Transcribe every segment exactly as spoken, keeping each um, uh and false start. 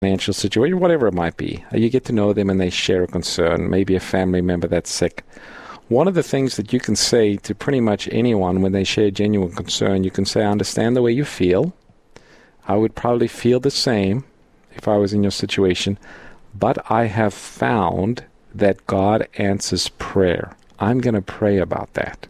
financial situation, whatever it might be. You get to know them and they share a concern, maybe a family member that's sick. One of the things that you can say to pretty much anyone when they share genuine concern, you can say, I understand the way you feel. I would probably feel the same if I was in your situation, but I have found that God answers prayer. I'm going to pray about that.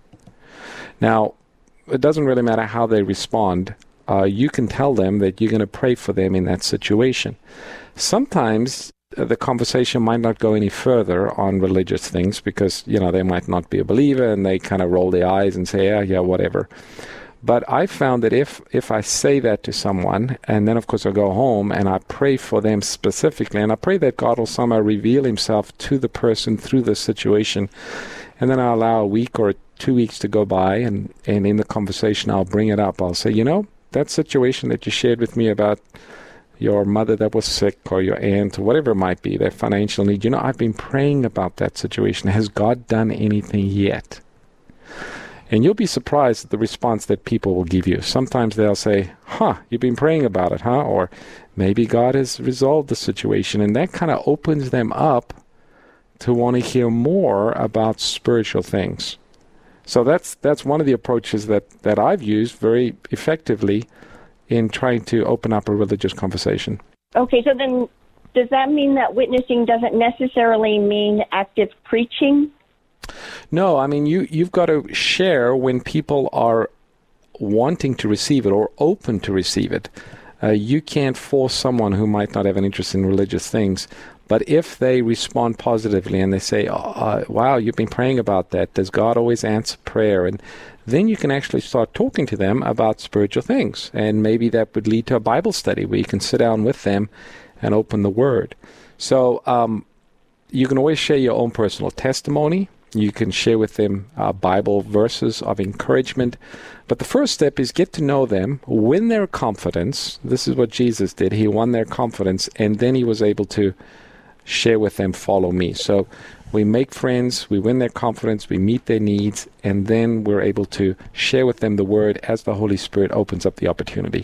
Now, it doesn't really matter how they respond. Uh, you can tell them that you're going to pray for them in that situation. Sometimes uh, the conversation might not go any further on religious things because, you know, they might not be a believer and they kind of roll their eyes and say, yeah, yeah, whatever. But I found that if, if I say that to someone, and then, of course, I go home and I pray for them specifically, and I pray that God will somehow reveal himself to the person through the situation, and then I allow a week or two weeks to go by, and, and in the conversation, I'll bring it up. I'll say, you know, that situation that you shared with me about your mother that was sick or your aunt or whatever it might be, their financial need, you know, I've been praying about that situation. Has God done anything yet? And you'll be surprised at the response that people will give you. Sometimes they'll say, huh, you've been praying about it, huh? Or maybe God has resolved the situation. And that kind of opens them up to want to hear more about spiritual things. So that's that's one of the approaches that, that I've used very effectively in trying to open up a religious conversation. Okay, so then does that mean that witnessing doesn't necessarily mean active preaching? No, I mean, you, you've got to share when people are wanting to receive it or open to receive it. Uh, you can't force someone who might not have an interest in religious things. But if they respond positively and they say, oh, uh, wow, you've been praying about that. Does God always answer prayer? And then you can actually start talking to them about spiritual things. And maybe that would lead to a Bible study where you can sit down with them and open the Word. So um, you can always share your own personal testimony. You can share with them uh, Bible verses of encouragement. But the first step is get to know them, win their confidence. This is what Jesus did. He won their confidence, and then he was able to share with them, follow me. So we make friends, we win their confidence, we meet their needs, and then we're able to share with them the Word as the Holy Spirit opens up the opportunity.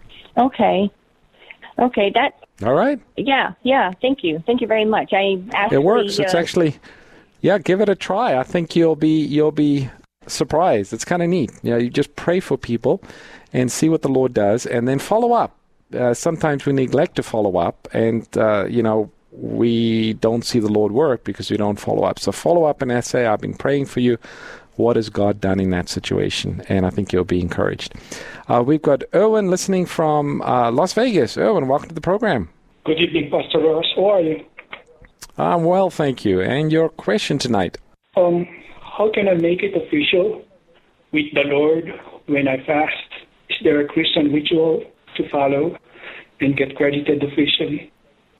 Okay. Okay, that... All right. Yeah, yeah, thank you. Thank you very much. I actually... It works. Uh, it's actually... Yeah, give it a try. I think you'll be you'll be surprised. It's kind of neat. You know, you just pray for people and see what the Lord does, and then follow up. Uh, sometimes we neglect to follow up, and uh, you know we don't see the Lord work because we don't follow up. So follow up and say, "I've been praying for you. What has God done in that situation?" And I think you'll be encouraged. Uh, we've got Erwin listening from uh, Las Vegas. Erwin, welcome to the program. Good evening, Pastor Ross. How are you? I'm well, thank you. And your question tonight? Um, how can I make it official with the Lord when I fast? Is there a Christian ritual to follow and get credited officially?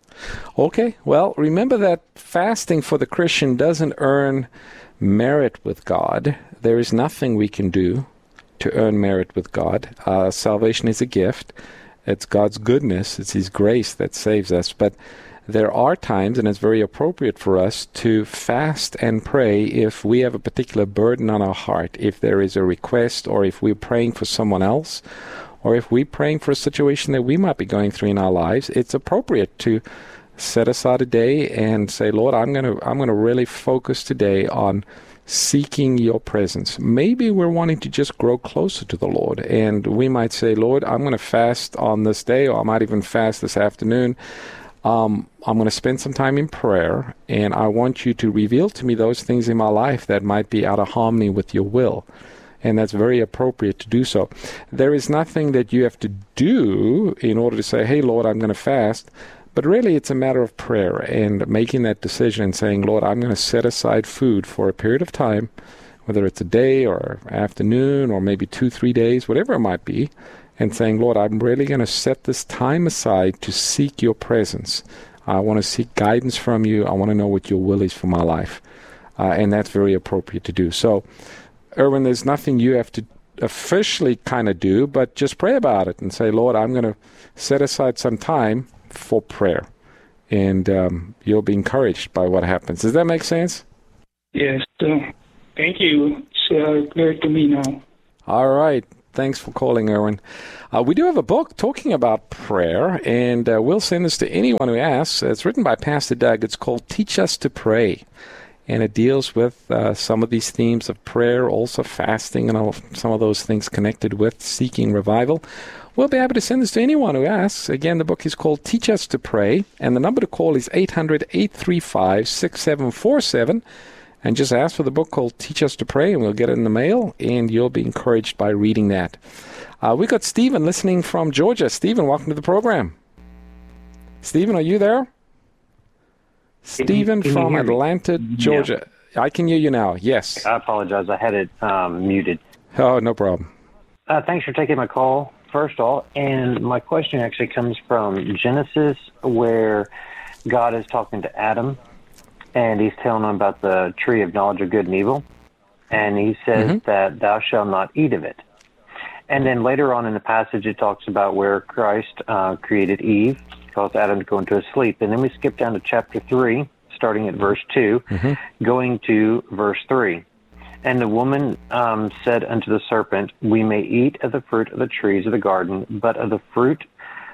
Okay, well, remember that fasting for the Christian doesn't earn merit with God. There is nothing we can do to earn merit with God. Uh, salvation is a gift. It's God's goodness. It's His grace that saves us. But there are times, and it's very appropriate for us to fast and pray if we have a particular burden on our heart, if there is a request, or if we're praying for someone else, or if we're praying for a situation that we might be going through in our lives. It's appropriate to set aside a day and say, Lord, I'm going to I'm going to really focus today on seeking your presence. Maybe we're wanting to just grow closer to the Lord, and we might say, Lord, I'm going to fast on this day, or I might even fast this afternoon. Um, I'm going to spend some time in prayer, and I want you to reveal to me those things in my life that might be out of harmony with your will. And that's very appropriate to do so. There is nothing that you have to do in order to say, hey, Lord, I'm going to fast. But really, it's a matter of prayer and making that decision and saying, Lord, I'm going to set aside food for a period of time, whether it's a day or afternoon or maybe two, three days, whatever it might be, and saying, Lord, I'm really going to set this time aside to seek your presence. I want to seek guidance from you. I want to know what your will is for my life. Uh, and that's very appropriate to do. So, Erwin, there's nothing you have to officially kind of do, but just pray about it and say, Lord, I'm going to set aside some time for prayer. And um, you'll be encouraged by what happens. Does that make sense? Yes. Uh, thank you. It's uh, clear to me now. All right. Thanks for calling, Erwin. Uh, we do have a book talking about prayer, and uh, we'll send this to anyone who asks. It's written by Pastor Doug. It's called Teach Us to Pray, and it deals with uh, some of these themes of prayer, also fasting, and all, some of those things connected with seeking revival. We'll be able to send this to anyone who asks. Again, the book is called Teach Us to Pray, and the number to call is eight hundred, eight three five, six seven four seven. And just ask for the book called Teach Us to Pray, and we'll get it in the mail, and you'll be encouraged by reading that. Uh, we got Stephen listening from Georgia. Stephen, welcome to the program. Stephen, are you there? Stephen from Atlanta, Georgia. Yeah. I can hear you now, yes. I apologize. I had it um, muted. Oh, no problem. Uh, thanks for taking my call, first of all. And my question actually comes from Genesis, where God is talking to Adam, and he's telling him about the tree of knowledge of good and evil. And he says mm-hmm. that thou shalt not eat of it. And then later on in the passage, it talks about where Christ uh, created Eve, caused Adam to go into a sleep. And then we skip down to chapter three, starting at verse two, mm-hmm. going to verse three. And the woman um, said unto the serpent, we may eat of the fruit of the trees of the garden, but of the fruit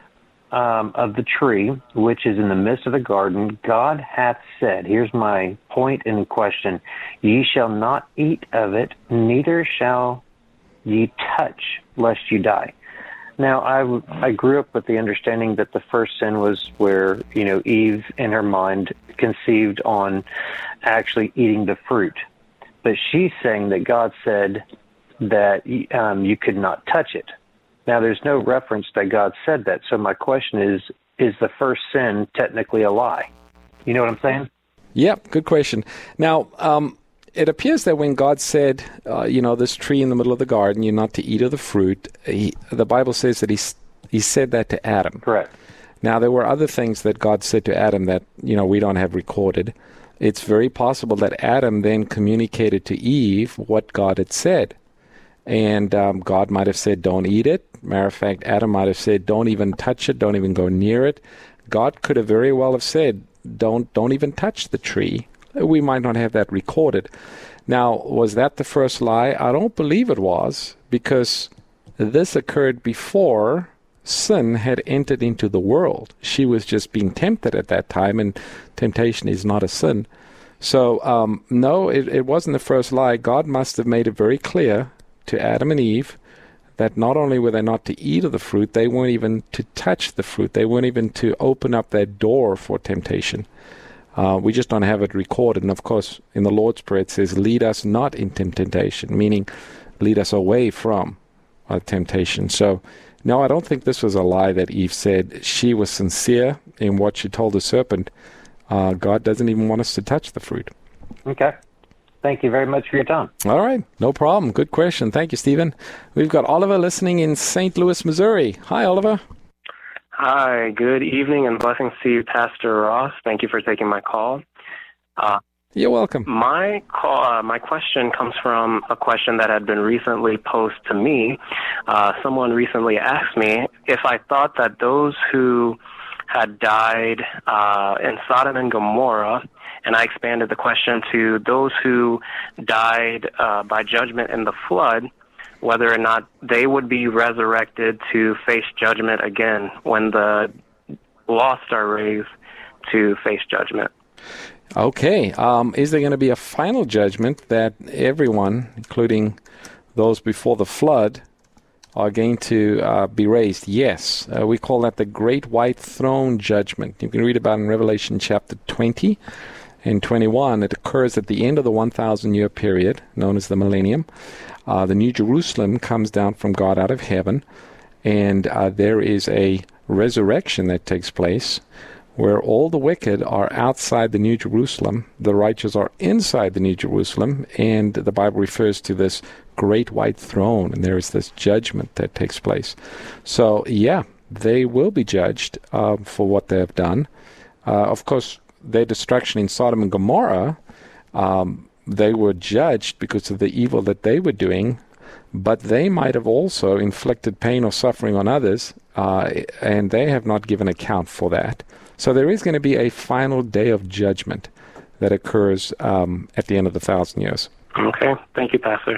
Um, of the tree, which is in the midst of the garden, God hath said, here's my point in question, ye shall not eat of it, neither shall ye touch, lest you die. Now, I, I grew up with the understanding that the first sin was where, you know, Eve in her mind conceived on actually eating the fruit. But she's saying that God said that um, you could not touch it. Now, there's no reference that God said that. So my question is, is the first sin technically a lie? You know what I'm saying? Yep, good question. Now, um, it appears that when God said, uh, you know, this tree in the middle of the garden, you're not to eat of the fruit, he, the Bible says that he, he said that to Adam. Correct. Now, there were other things that God said to Adam that, you know, we don't have recorded. It's very possible that Adam then communicated to Eve what God had said. And um, God might have said, don't eat it. Matter of fact, Adam might have said, don't even touch it, don't even go near it. God could have very well have said, don't don't even touch the tree. We might not have that recorded. Now, was that the first lie? I don't believe it was, because this occurred before sin had entered into the world. She was just being tempted at that time, and temptation is not a sin. So, um, no, it, it wasn't the first lie. God must have made it very clear to Adam and Eve that not only were they not to eat of the fruit, they weren't even to touch the fruit. They weren't even to open up that door for temptation. Uh, we just don't have it recorded. And of course, in the Lord's Prayer, it says, lead us not into temptation, meaning lead us away from uh, temptation. So, no, I don't think this was a lie that Eve said. She was sincere in what she told the serpent. Uh, God doesn't even want us to touch the fruit. Okay. Thank you very much for your time. All right. No problem. Good question. Thank you, Stephen. We've got Oliver listening in Saint Louis, Missouri. Hi, Oliver. Hi. Good evening and blessings to you, Pastor Ross. Thank you for taking my call. Uh, You're welcome. My call, uh, my question comes from a question that had been recently posed to me. Uh, someone recently asked me if I thought that those who had died uh, in Sodom and Gomorrah, and I expanded the question to those who died uh, by judgment in the flood, whether or not they would be resurrected to face judgment again when the lost are raised to face judgment. Okay. Um, is there going to be a final judgment that everyone, including those before the flood, are going to uh, be raised? Yes. Uh, we call that the Great White Throne Judgment. You can read about it in Revelation chapter twenty and twenty-one. It occurs at the end of the one thousand year period, known as the millennium. Uh, the New Jerusalem comes down from God out of heaven, and uh, there is a resurrection that takes place where all the wicked are outside the New Jerusalem, the righteous are inside the New Jerusalem, and the Bible refers to this great white throne, and there is this judgment that takes place. So, yeah, they will be judged uh, for what they have done. Uh, of course, their destruction in Sodom and Gomorrah, um, they were judged because of the evil that they were doing, but they might have also inflicted pain or suffering on others, uh, and they have not given account for that. So there is going to be a final day of judgment that occurs um, at the end of the thousand years. Okay. Thank you, Pastor.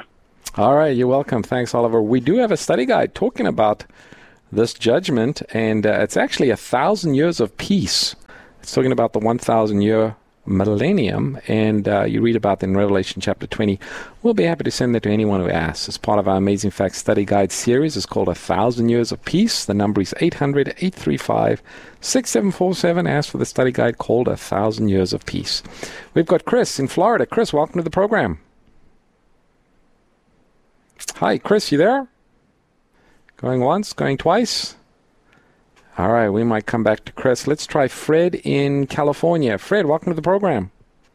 All right, you're welcome. Thanks, Oliver. We do have a study guide talking about this judgment, and uh, it's actually a thousand years of peace. It's talking about the one thousand year millennium, and uh, you read about it in Revelation chapter twenty. We'll be happy to send that to anyone who asks. As part of our Amazing Facts Study Guide series, it's called A Thousand Years of Peace. The number is eight hundred, eight three five, six seven four seven. Ask for the study guide called A Thousand Years of Peace. We've got Chris in Florida. Chris, welcome to the program. Hi, Chris, you there? Going once, going twice? All right, we might come back to Chris. Let's try Fred in California. Fred, welcome to the program.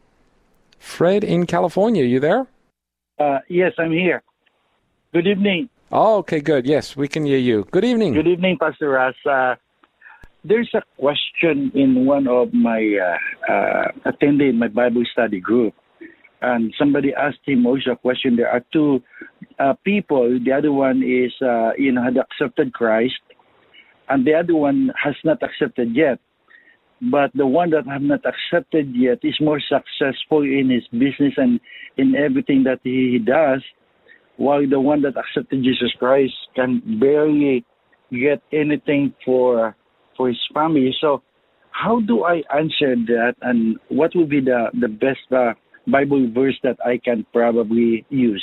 Fred in California, you there? Uh, yes, I'm here. Good evening. Oh, okay, good. Yes, we can hear you. Good evening. Good evening, Pastor Ross. Uh, there's a question in one of my uh, uh, attending my Bible study group. And somebody asked him also a question. There are two uh, people. The other one is, uh, you know, had accepted Christ, and the other one has not accepted yet. But the one that have not accepted yet is more successful in his business and in everything that he does, while the one that accepted Jesus Christ can barely get anything for for his family. So how do I answer that, and what would be the, the best uh, Bible verse that I can probably use?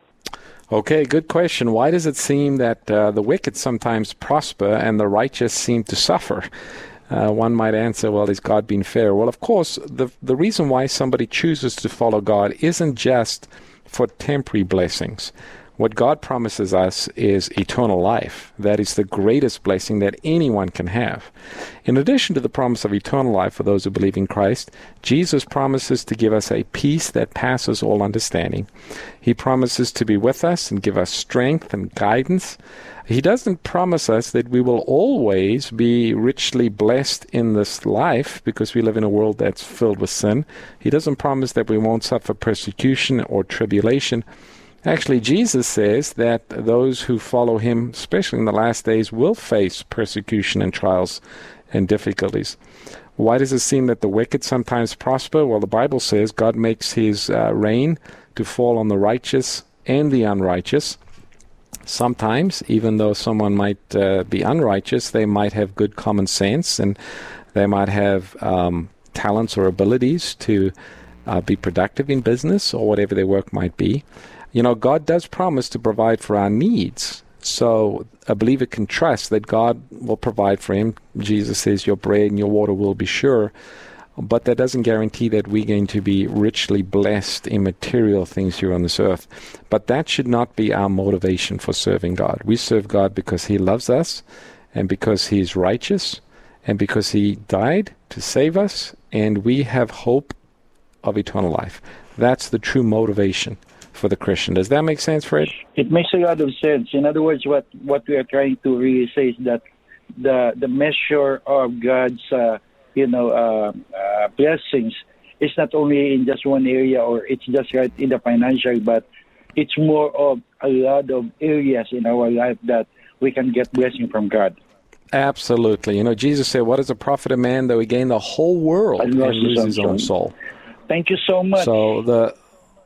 Okay, good question. Why does it seem that uh, the wicked sometimes prosper and the righteous seem to suffer? Uh, one might answer, well, is God being fair? Well, of course, the the reason why somebody chooses to follow God isn't just for temporary blessings. What God promises us is eternal life. That is the greatest blessing that anyone can have. In addition to the promise of eternal life for those who believe in Christ, Jesus promises to give us a peace that passes all understanding. He promises to be with us and give us strength and guidance. He doesn't promise us that we will always be richly blessed in this life because we live in a world that's filled with sin. He doesn't promise that we won't suffer persecution or tribulation. Actually, Jesus says that those who follow him, especially in the last days, will face persecution and trials and difficulties. Why does it seem that the wicked sometimes prosper? Well, the Bible says God makes his uh, rain to fall on the righteous and the unrighteous. Sometimes, even though someone might uh, be unrighteous, they might have good common sense, and they might have um, talents or abilities to uh, be productive in business or whatever their work might be. You know, God does promise to provide for our needs, so a believer can trust that God will provide for him. Jesus says your bread and your water will be sure, but that doesn't guarantee that we're going to be richly blessed in material things here on this earth. But that should not be our motivation for serving God. We serve God because he loves us, and because he is righteous, and because he died to save us, and we have hope of eternal life. That's the true motivation for the Christian. Does that make sense, Fred? It makes a lot of sense. In other words, what, what we are trying to really say is that the the measure of God's uh, you know uh, uh, blessings is not only in just one area, or it's just right in the financial, but it's more of a lot of areas in our life that we can get blessing from God. Absolutely. You know, Jesus said, what does it profit a man though he gain the whole world and, and lose his own soul? Thank you so much. So the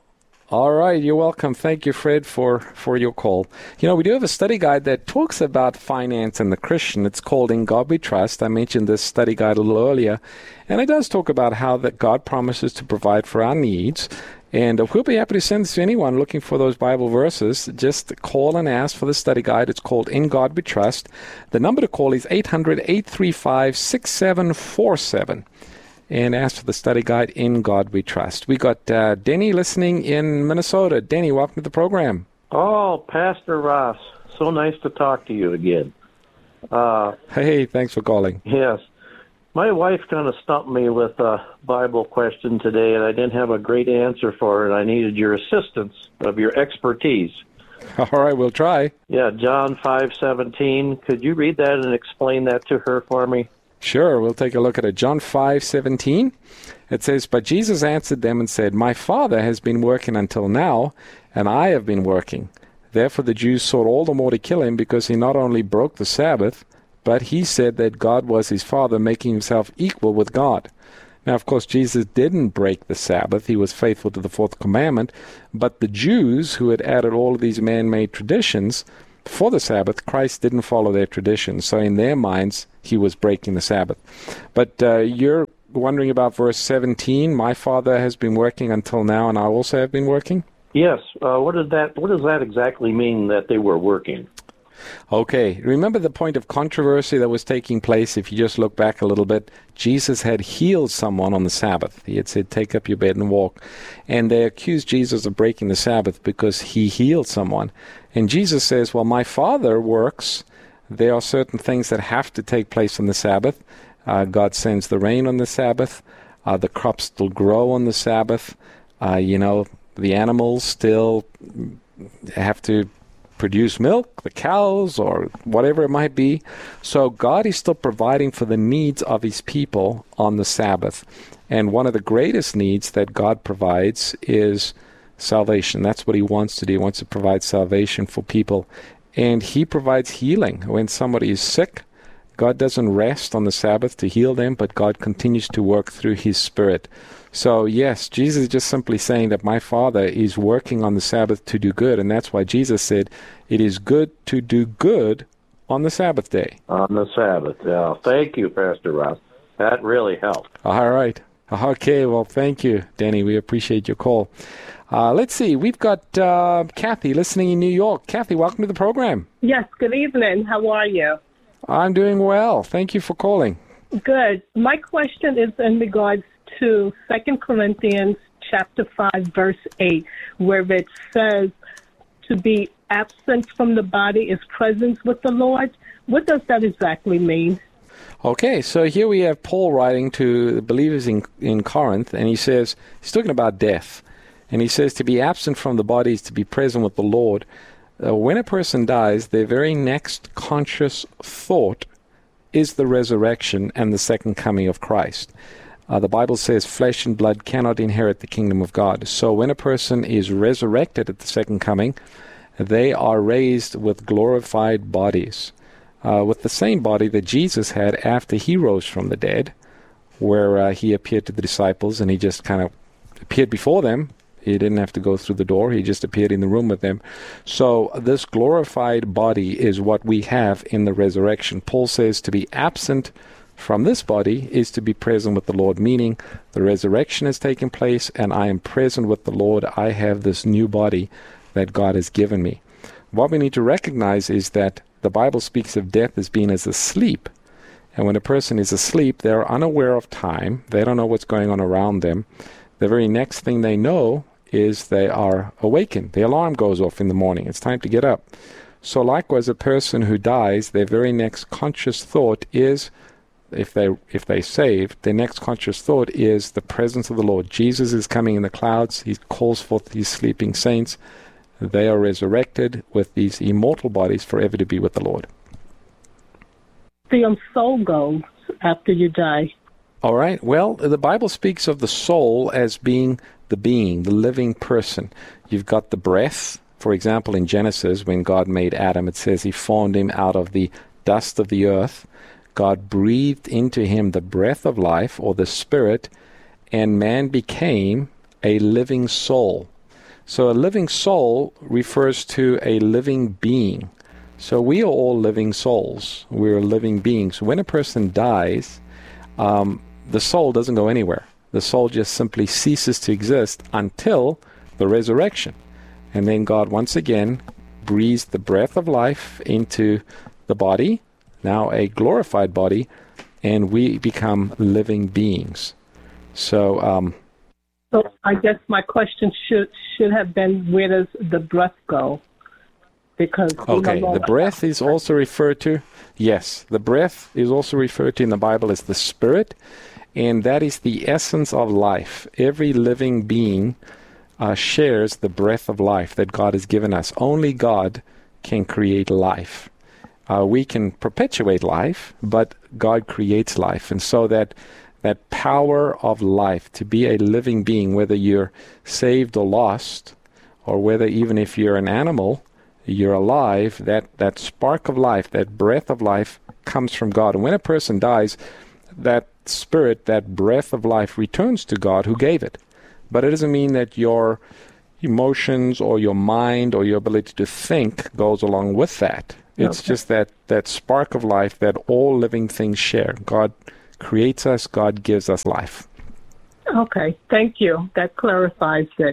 All right, you're welcome. Thank you, Fred, for, for your call. You know, we do have a study guide that talks about finance and the Christian. It's called In God We Trust. I mentioned this study guide a little earlier, and it does talk about how that God promises to provide for our needs. And uh, we'll be happy to send this to anyone looking for those Bible verses. Just call and ask for the study guide. It's called In God We Trust. The number to call is eight hundred, eight three five, six seven four seven. And ask for the study guide, In God We Trust. We got uh, Denny listening in Minnesota. Denny, welcome to the program. Oh, Pastor Ross, so nice to talk to you again. Uh, hey, thanks for calling. Yes. My wife kind of stumped me with a Bible question today, and I didn't have a great answer for it. I needed your assistance, of your expertise. All right, we'll try. Yeah, John five seventeen. Could you read that and explain that to her for me? Sure, we'll take a look at it. John five seventeen, it says, But Jesus answered them and said, My Father has been working until now, and I have been working. Therefore the Jews sought all the more to kill him, because he not only broke the Sabbath, but he said that God was his Father, making himself equal with God. Now, of course, Jesus didn't break the Sabbath. He was faithful to the fourth commandment. But the Jews, who had added all of these man-made traditions for the Sabbath, Christ didn't follow their traditions. So in their minds, he was breaking the Sabbath. But uh, you're wondering about verse seventeen, my Father has been working until now, and I also have been working? Yes. Uh, what does that What does that exactly mean, that they were working? Okay. Remember the point of controversy that was taking place? If you just look back a little bit, Jesus had healed someone on the Sabbath. He had said, take up your bed and walk. And they accused Jesus of breaking the Sabbath because he healed someone. And Jesus says, well, my Father works. There are certain things that have to take place on the Sabbath. Uh, God sends the rain on the Sabbath. Uh, the crops still grow on the Sabbath. Uh, you know, the animals still have to produce milk, the cows, or whatever it might be. So God is still providing for the needs of his people on the Sabbath. And one of the greatest needs that God provides is salvation. That's what he wants to do. He wants to provide salvation for people. And he provides healing. When somebody is sick, God doesn't rest on the Sabbath to heal them, but God continues to work through his Spirit. So, yes, Jesus is just simply saying that my Father is working on the Sabbath to do good, and that's why Jesus said it is good to do good on the Sabbath day. On the Sabbath, yeah. Thank you, Pastor Ross. That really helped. All right. Okay, well, thank you, Danny. We appreciate your call. Uh, let's see. We've got uh, Kathy listening in New York. Kathy, welcome to the program. Yes, good evening. How are you? I'm doing well. Thank you for calling. Good. My question is in regards to Second Corinthians chapter five, verse eight, where it says to be absent from the body is presence with the Lord. What does that exactly mean? Okay, so here we have Paul writing to the believers in, in Corinth, and he says, he's talking about death. And he says to be absent from the body is to be present with the Lord. Uh, when a person dies, their very next conscious thought is the resurrection and the second coming of Christ. Uh, the Bible says flesh and blood cannot inherit the kingdom of God. So when a person is resurrected at the second coming, they are raised with glorified bodies, uh, with the same body that Jesus had after he rose from the dead, where uh, he appeared to the disciples and he just kind of appeared before them. He didn't have to go through the door. He just appeared in the room with them. So this glorified body is what we have in the resurrection. Paul says to be absent from this body is to be present with the Lord, meaning the resurrection has taken place and I am present with the Lord. I have this new body that God has given me. What we need to recognize is that the Bible speaks of death as being as a sleep. And when a person is asleep, they're unaware of time. They don't know what's going on around them. The very next thing they know is they are awakened. The alarm goes off in the morning. It's time to get up. So likewise, a person who dies, their very next conscious thought is, if they if they saved, their next conscious thought is the presence of the Lord. Jesus is coming in the clouds. He calls forth these sleeping saints. They are resurrected with these immortal bodies forever to be with the Lord. The um, soul goes after you die. All right. Well, the Bible speaks of the soul as being the being, the living person. You've got the breath. For example, in Genesis, when God made Adam, it says he formed him out of the dust of the earth. God breathed into him the breath of life, or the spirit, and man became a living soul. So a living soul refers to a living being. So we are all living souls. We're living beings. When a person dies, um, the soul doesn't go anywhere. The soul just simply ceases to exist until the resurrection. And then God once again breathes the breath of life into the body, now a glorified body, and we become living beings. So, um, so I guess my question should should have been, where does the breath go? Because okay, the breath is also referred to, yes, the breath is also referred to in the Bible as the spirit, and that is the essence of life. Every living being uh, shares the breath of life that God has given us. Only God can create life. Uh, we can perpetuate life, but God creates life. And so that that power of life, to be a living being, whether you're saved or lost, or whether even if you're an animal, you're alive, that, that spark of life, that breath of life comes from God. And when a person dies, that spirit, that breath of life returns to God who gave it. But it doesn't mean that your emotions or your mind or your ability to think goes along with that. It's okay. Just that, that spark of life that all living things share. God creates us, God gives us life. Okay, thank you. That clarifies it.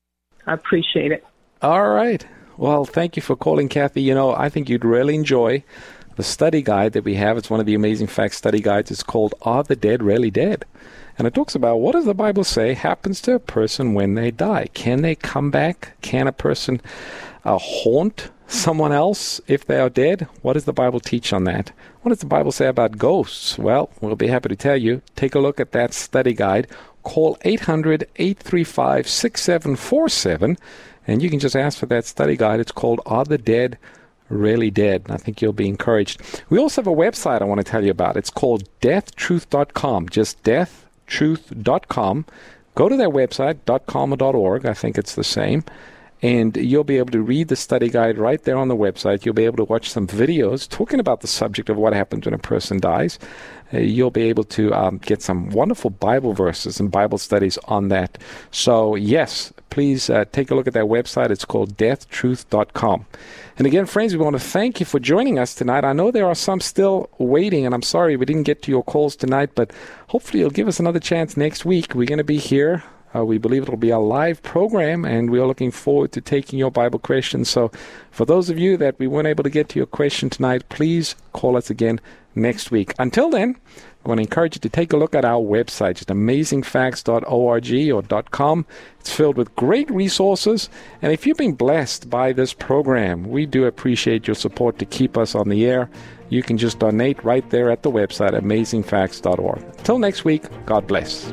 I appreciate it. All right. Well, thank you for calling, Kathy. You know, I think you'd really enjoy the study guide that we have. It's one of the Amazing Facts study guides. It's called Are the Dead Really Dead? And it talks about what does the Bible say happens to a person when they die? Can they come back? Can a person uh, haunt someone else if they are dead? What does the Bible teach on that? What does the Bible say about ghosts? Well, we'll be happy to tell you. Take a look at that study guide. Call eight hundred, eight three five, six seven four seven, and you can just ask for that study guide. It's called Are the Dead Really Dead? And I think you'll be encouraged. We also have a website I want to tell you about. It's called death truth dot com, just death truth dot com. Go to their website, .com or .org. I think it's the same. And you'll be able to read the study guide right there on the website. You'll be able to watch some videos talking about the subject of what happens when a person dies. Uh, you'll be able to um, get some wonderful Bible verses and Bible studies on that. So, yes, please uh, take a look at that website. It's called death truth dot com. And again, friends, we want to thank you for joining us tonight. I know there are some still waiting, and I'm sorry we didn't get to your calls tonight, but hopefully you'll give us another chance next week. We're going to be here. Uh, we believe it'll be a live program, and we are looking forward to taking your Bible questions. So for those of you that we weren't able to get to your question tonight, please call us again next week. Until then, I want to encourage you to take a look at our website, just amazing facts dot org or .com. It's filled with great resources. And if you've been blessed by this program, we do appreciate your support to keep us on the air. You can just donate right there at the website, amazing facts dot org. Until next week, God bless.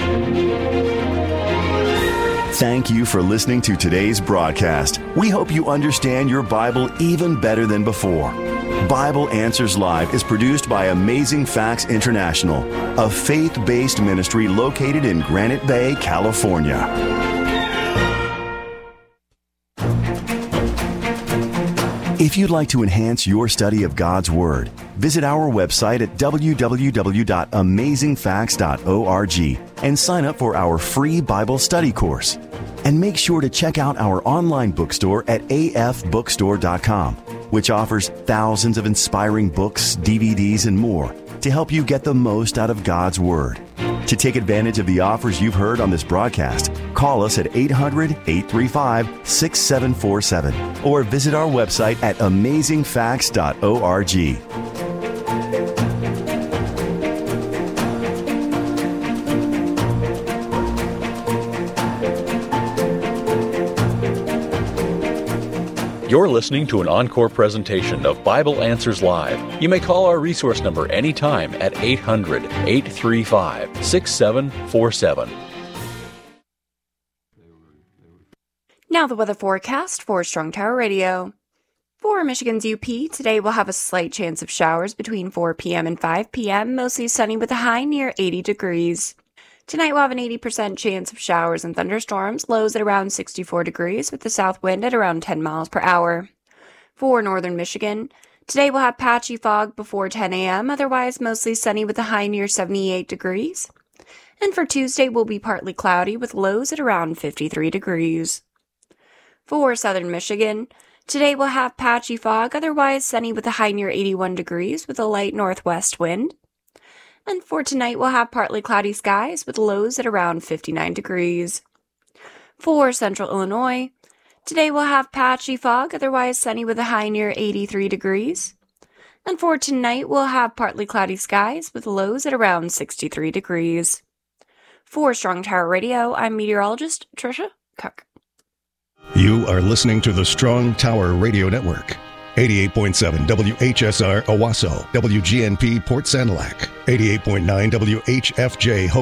Thank you for listening to today's broadcast. We hope you understand your Bible even better than before. Bible Answers Live is produced by Amazing Facts International, a faith-based ministry located in Granite Bay, California. If you'd like to enhance your study of God's Word, visit our website at w w w dot amazing facts dot org and sign up for our free Bible study course. And make sure to check out our online bookstore at a f bookstore dot com, which offers thousands of inspiring books, D V Ds, and more to help you get the most out of God's Word. To take advantage of the offers you've heard on this broadcast, call us at eight hundred, eight three five, six seven four seven or visit our website at amazing facts dot org. You're listening to an encore presentation of Bible Answers Live. You may call our resource number anytime at eight hundred, eight three five, six seven four seven. Now the weather forecast for Strong Tower Radio. For Michigan's U P, today we'll have a slight chance of showers between four p.m. and five p.m., mostly sunny with a high near eighty degrees. Tonight we'll have an eighty percent chance of showers and thunderstorms, lows at around sixty-four degrees, with the south wind at around ten miles per hour. For northern Michigan, today we'll have patchy fog before ten a.m., otherwise mostly sunny with a high near seventy-eight degrees. And for Tuesday, we'll be partly cloudy with lows at around fifty-three degrees. For southern Michigan, today we'll have patchy fog, otherwise sunny with a high near eighty-one degrees with a light northwest wind. And for tonight, we'll have partly cloudy skies with lows at around fifty-nine degrees. For central Illinois, today we'll have patchy fog, otherwise sunny with a high near eighty-three degrees. And for tonight, we'll have partly cloudy skies with lows at around sixty-three degrees. For Strong Tower Radio, I'm meteorologist Tricia Cook. You are listening to the Strong Tower Radio Network. eighty-eight point seven W H S R Owasso, W G N P Port Sanilac, eighty-eight point nine W H F J Houghton.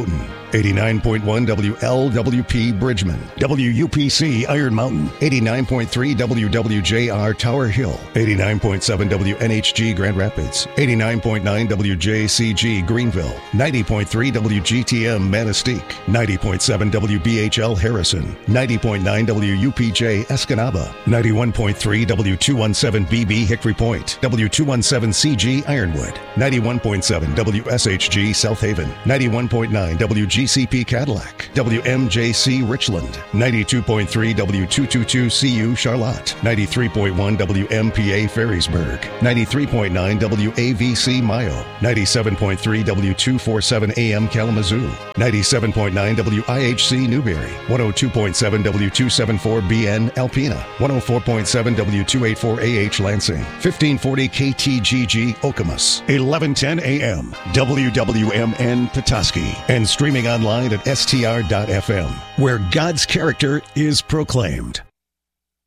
eighty-nine point one W L W P Bridgman, W U P C Iron Mountain, eighty-nine point three W W J R Tower Hill, eighty-nine point seven W N H G Grand Rapids, eighty-nine point nine W J C G Greenville, ninety point three W G T M Manistee, ninety point seven W B H L Harrison, ninety point nine W U P J Escanaba, ninety-one point three W two seventeen B B Hickory Point, W two seventeen C G Ironwood, ninety-one point seven W S H G South Haven, ninety-one point nine W G C P Cadillac, W M J C Richland, ninety-two point three W two twenty-two C U Charlotte, ninety-three point one W M P A Ferrisburg, ninety-three point nine W A V C Mayo, ninety-seven point three W two forty-seven A M Kalamazoo, ninety-seven point nine W I H C Newberry, one oh two point seven W two seventy-four B N Alpena, one oh four point seven W two eighty-four A H Lansing, fifteen forty K T G G Okemos, eleven ten A M W W M N Petoskey, and streaming online at S T R dot F M, where God's character is proclaimed.